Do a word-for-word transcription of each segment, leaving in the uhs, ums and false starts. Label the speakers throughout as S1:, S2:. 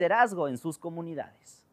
S1: liderazgo en sus comunidades.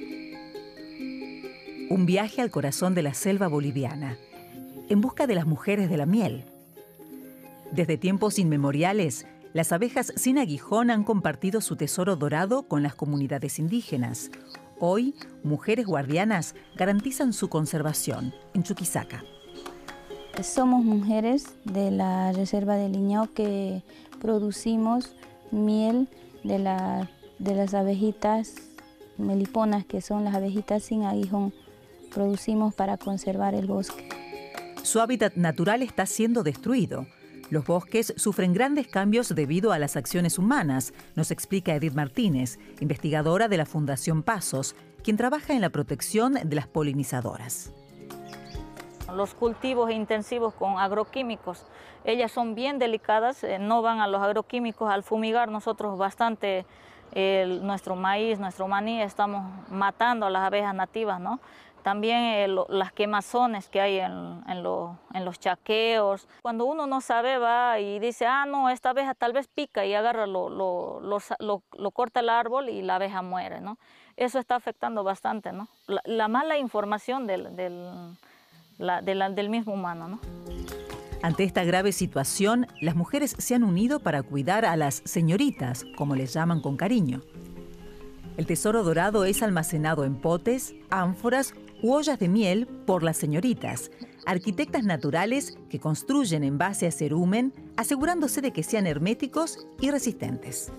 S2: Un viaje al corazón de la selva boliviana, en busca de las mujeres de la miel. Desde tiempos inmemoriales, las abejas sin aguijón han compartido su tesoro dorado con las comunidades indígenas. Hoy, mujeres guardianas garantizan su conservación en Chuquisaca.
S3: Somos mujeres de la Reserva de Liñao que producimos miel de, la, de las abejitas meliponas, que son las abejitas sin aguijón. Producimos para conservar el bosque.
S2: Su hábitat natural está siendo destruido. Los bosques sufren grandes cambios debido a las acciones humanas, nos explica Edith Martínez, investigadora de la Fundación Pasos, quien trabaja en la protección de las polinizadoras.
S4: Los cultivos intensivos con agroquímicos, ellas son bien delicadas, eh, no van a los agroquímicos. Al fumigar nosotros bastante eh, nuestro maíz, nuestro maní, estamos matando a las abejas nativas, ¿no? También eh, lo, las quemazones que hay en, en, lo, en los chaqueos. Cuando uno no sabe, va y dice, ah, no, esta abeja tal vez pica, y agarra, lo, lo, lo, lo, lo corta el árbol y la abeja muere, ¿no? Eso está afectando bastante, ¿no? La, la mala información del, del, la, de la, del mismo humano, ¿no?
S2: Ante esta grave situación, las mujeres se han unido para cuidar a las señoritas, como les llaman con cariño. El tesoro dorado es almacenado en potes, ánforas u ollas de miel por las señoritas, arquitectas naturales que construyen en base a cerumen, asegurándose de que sean herméticos y resistentes.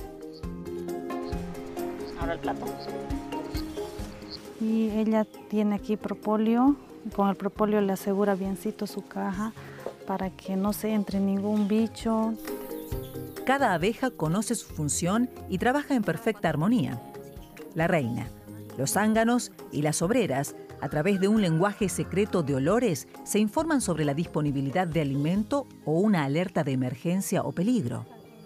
S4: Ahora el plato.
S5: Y ella tiene aquí propóleo, con el propóleo le asegura biencito su caja para que no se entre ningún bicho.
S2: Cada abeja conoce su función y trabaja en perfecta armonía. La reina, los zánganos y las obreras, a través de un lenguaje secreto de olores, se informan sobre la disponibilidad de alimento o una alerta de emergencia o peligro.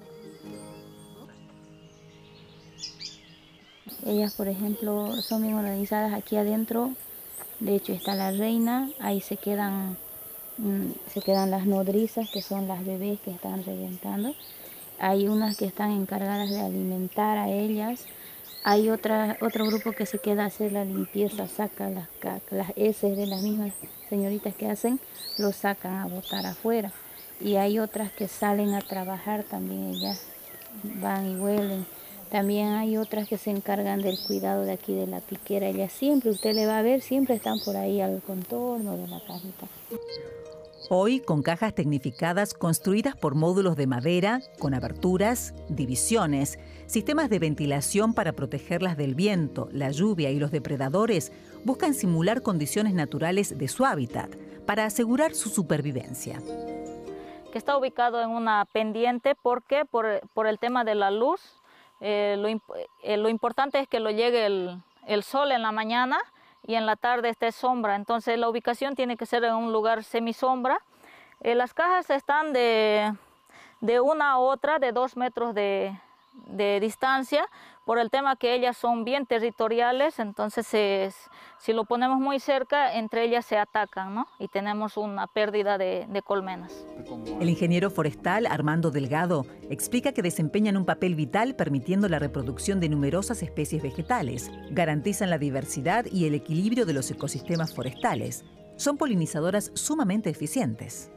S3: Ellas, por ejemplo, son bien organizadas aquí adentro. De hecho, está la reina, ahí se quedan, se quedan las nodrizas, que son las bebés que están reventando. Hay unas que están encargadas de alimentar a ellas. Hay otra, otro grupo que se queda a hacer la limpieza, saca las, las heces de las mismas señoritas que hacen, lo sacan a botar afuera. Y hay otras que salen a trabajar también, ellas van y huelen. También hay otras que se encargan del cuidado de aquí de la piquera. Ellas siempre, usted le va a ver, siempre están por ahí al contorno de la cajita.
S2: Hoy, con cajas tecnificadas construidas por módulos de madera, con aberturas, divisiones, sistemas de ventilación para protegerlas del viento, la lluvia y los depredadores, buscan simular condiciones naturales de su hábitat para asegurar su supervivencia.
S4: Que está ubicado en una pendiente, ¿por qué? Por, por el tema de la luz. Eh, lo, eh, lo importante es que lo llegue el, el sol en la mañana y en la tarde esté sombra. Entonces la ubicación tiene que ser en un lugar semisombra. Eh, las cajas están de, de una a otra, de dos metros de, de distancia, por el tema que ellas son bien territoriales. Entonces es, si lo ponemos muy cerca, entre ellas se atacan, ¿no? Y tenemos una pérdida de, de colmenas.
S2: El ingeniero forestal Armando Delgado explica que desempeñan un papel vital permitiendo la reproducción de numerosas especies vegetales, garantizan la diversidad y el equilibrio de los ecosistemas forestales. Son polinizadoras sumamente eficientes.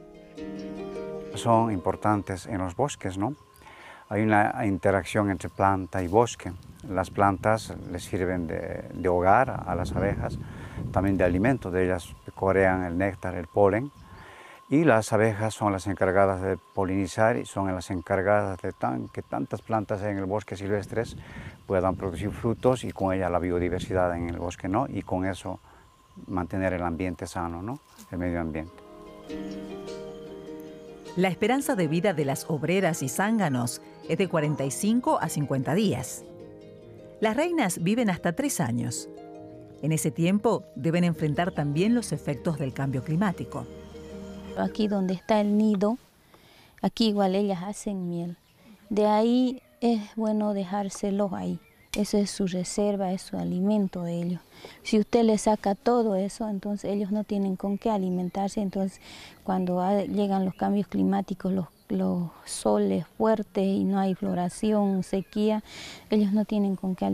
S6: Son importantes en los bosques, ¿no? Hay una interacción entre planta y bosque. Las plantas les sirven de, de hogar a las abejas, también de alimento, de ellas corean el néctar, el polen. Y las abejas son las encargadas de polinizar y son las encargadas de tan, que tantas plantas en el bosque silvestres puedan producir frutos y con ella la biodiversidad en el bosque, ¿no? Y con eso mantener el ambiente sano, ¿no? El medio ambiente.
S2: La esperanza de vida de las obreras y zánganos es de cuarenta y cinco a cincuenta días. Las reinas viven hasta tres años. En ese tiempo deben enfrentar también los efectos del cambio climático.
S3: Aquí donde está el nido, aquí igual ellas hacen miel. De ahí es bueno dejárselo ahí. Esa es su reserva, es su alimento de ellos. Si usted le saca todo eso, entonces ellos no tienen con qué alimentarse. Entonces, cuando llegan los cambios climáticos, los, los soles fuertes y no hay floración, sequía, ellos no tienen con qué